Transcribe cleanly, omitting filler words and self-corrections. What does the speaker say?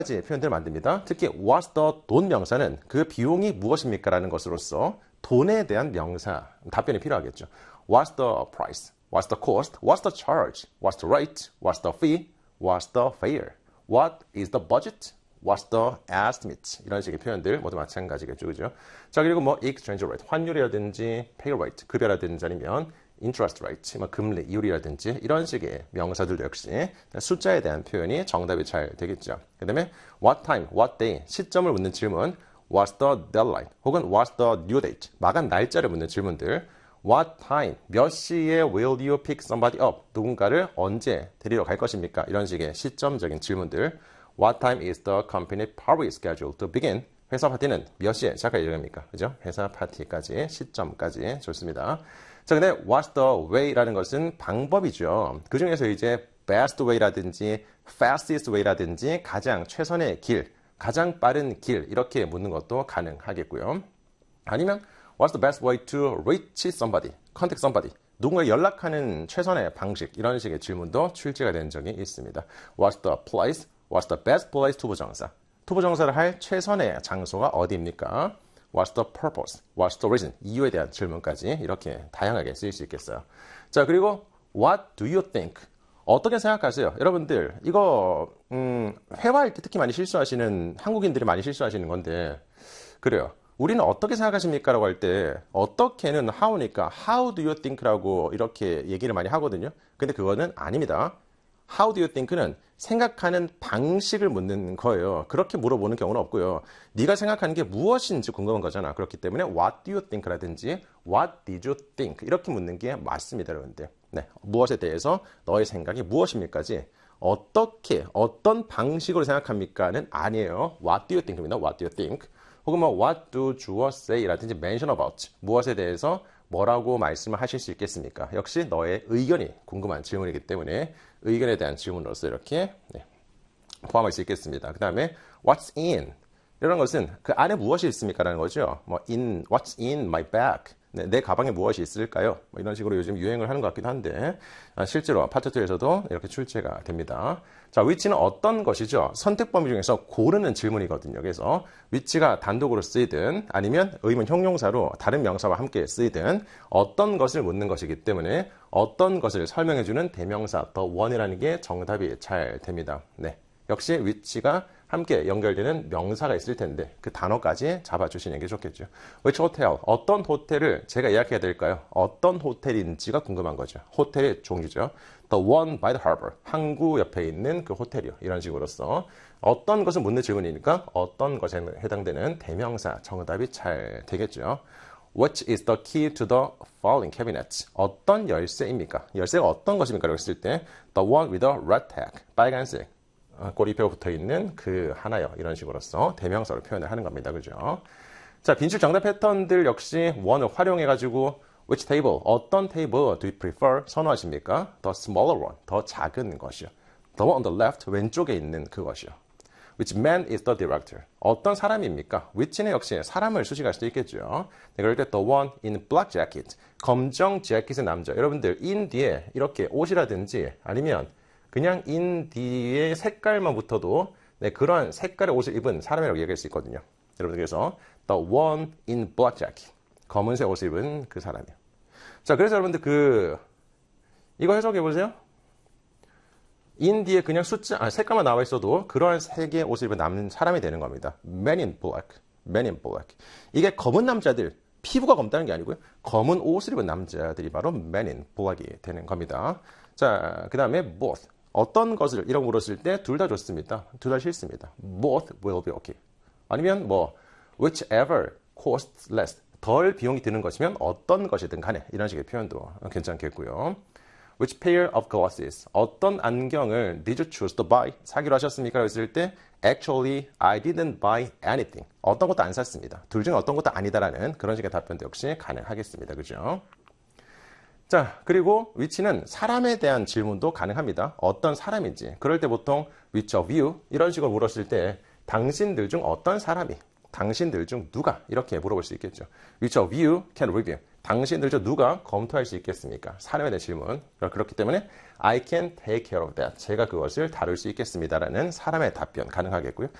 가지 표현들을 만듭니다. 특히 what's the 돈 명사는 그 비용이 무엇입니까? 라는 것으로서 돈에 대한 명사, 답변이 필요하겠죠. What's the price? What's the cost? What's the charge? What's the rate? What's the fee? What's the fare? What is the budget? What's the estimate? 이런 식의 표현들 모두 마찬가지겠죠. 그죠? 자, 그리고 뭐 exchange rate, 환율이라든지 pay rate, 급여라든지 아니면 interest rate, 뭐 금리, 이율이라든지 이런 식의 명사들도 역시 숫자에 대한 표현이 정답이 잘 되겠죠. 그 다음에 what time, what day, 시점을 묻는 질문, what's the deadline, 혹은 what's the due date, 마감 날짜를 묻는 질문들, what time, 몇 시에 will you pick somebody up, 누군가를 언제 데리러 갈 것입니까? 이런 식의 시점적인 질문들, what time is the company party scheduled to begin, 회사 파티는 몇 시에 시작할 예정입니까? 그죠? 회사 파티까지, 시점까지 좋습니다. 자, 근데 what's the way라는 것은 방법이죠. 그 중에서 이제 best way라든지 fastest way라든지 가장 최선의 길, 가장 빠른 길 이렇게 묻는 것도 가능하겠고요. 아니면 what's the best way to reach somebody, contact somebody, 누군가 연락하는 최선의 방식 이런 식의 질문도 출제가 된 적이 있습니다. What's the place, what's the best place 투부정사, 투부정사를 할 최선의 장소가 어디입니까? What's the purpose? What's the reason? 이유에 대한 질문까지 이렇게 다양하게 쓰일 수 있겠어요. 자, 그리고 What do you think? 어떻게 생각하세요? 여러분들 이거 회화할 때 특히 많이 실수하시는 한국인들이 많이 실수하시는 건데 그래요. 우리는 어떻게 생각하십니까? 라고 할 때 어떻게는 how니까 How do you think?라고 이렇게 얘기를 많이 하거든요. 근데 그거는 아닙니다. How do you think는 생각하는 방식을 묻는 거예요. 그렇게 물어보는 경우는 없고요. 네가 생각하는 게 무엇인지 궁금한 거잖아. 그렇기 때문에 what do you think라든지 what did you think 이렇게 묻는 게 맞습니다, 여러분들. 네, 무엇에 대해서 너의 생각이 무엇입니까지 어떻게 어떤 방식으로 생각합니까는 아니에요. What do you think입니다. What do you think? 혹은 뭐 what do you say라든지 mention about 무엇에 대해서 뭐라고 말씀을 하실 수 있겠습니까? 역시 너의 의견이 궁금한 질문이기 때문에 의견에 대한 질문으로서 이렇게 포함할 수 있겠습니다. 그 다음에 what's in 이런 것은 그 안에 무엇이 있습니까? 라는 거죠. 뭐 what's in my bag 내 가방에 무엇이 있을까요? 뭐 이런 식으로 요즘 유행을 하는 것 같기도 한데 실제로 파트 2에서도 이렇게 출제가 됩니다. 자, which는 어떤 것이죠? 선택 범위 중에서 고르는 질문이거든요. 그래서 which가 단독으로 쓰이든 아니면 의문 형용사로 다른 명사와 함께 쓰이든 어떤 것을 묻는 것이기 때문에 어떤 것을 설명해주는 대명사 the one이라는 게 정답이 잘 됩니다. 네, 역시 which가 함께 연결되는 명사가 있을 텐데 그 단어까지 잡아주시는 게 좋겠죠. Which hotel? 어떤 호텔을 제가 예약해야 될까요? 어떤 호텔인지가 궁금한 거죠. 호텔의 종류죠. The one by the harbor. 항구 옆에 있는 그 호텔이요. 이런 식으로서 어떤 것을 묻는 질문이니까 어떤 것에 해당되는 대명사 정답이 잘 되겠죠. Which is the key to the falling cabinet? 어떤 열쇠입니까? 열쇠가 어떤 것입니까? 라고 했을 때 The one with the red tag. 빨간색. 꼬리뼈 붙어있는 그 하나요. 이런 식으로서 대명사로 표현을 하는 겁니다. 그죠? 자, 빈출 정답 패턴들 역시 one을 활용해가지고 which table, 어떤 테이블 do you prefer, 선호하십니까? The smaller one, 더 작은 것이요. The one on the left, 왼쪽에 있는 그것이요. Which man is the director? 어떤 사람입니까? which는 역시 사람을 수식할 수도 있겠죠. 네, 그럴 때 the one in black jacket, 검정 재킷의 남자. 여러분들 in 뒤에 이렇게 옷이라든지 아니면 그냥 in 뒤에 색깔만 붙어도 네, 그런 색깔의 옷을 입은 사람이라고 얘기할 수 있거든요. 여러분들 그래서 the one in black jacket, 검은색 옷을 입은 그 사람이요. 자, 그래서 여러분들 이거 해석해 보세요. in 뒤에 그냥 색깔만 나와 있어도 그런 색의 옷을 입은 남는 사람이 되는 겁니다. man in black, man in black. 이게 검은 남자들, 피부가 검다는 게 아니고요. 검은 옷을 입은 남자들이 바로 man in black이 되는 겁니다. 자, 그 다음에 both. 어떤 것을 이라고 물었을 때 둘 다 좋습니다. 둘 다 싫습니다. Both will be okay. 아니면 whichever costs less. 덜 비용이 드는 것이면 어떤 것이든 간에 이런 식의 표현도 괜찮겠고요. Which pair of glasses? 어떤 안경을 did you choose to buy? 사기로 하셨습니까? 라고 했을 때 Actually, I didn't buy anything. 어떤 것도 안 샀습니다. 둘 중에 어떤 것도 아니다라는 그런 식의 답변도 역시 가능하겠습니다. 그죠? 자, 그리고 which는 사람에 대한 질문도 가능합니다. 어떤 사람인지. 그럴 때 보통 which of you? 이런 식으로 물었을 때 당신들 중 어떤 사람이, 당신들 중 누가 이렇게 물어볼 수 있겠죠. Which of you can review? 당신들 저 누가 검토할 수 있겠습니까? 사람에 대한 질문. 그렇기 때문에 I can take care of that. 제가 그것을 다룰 수 있겠습니다라는 사람의 답변 가능하겠고요.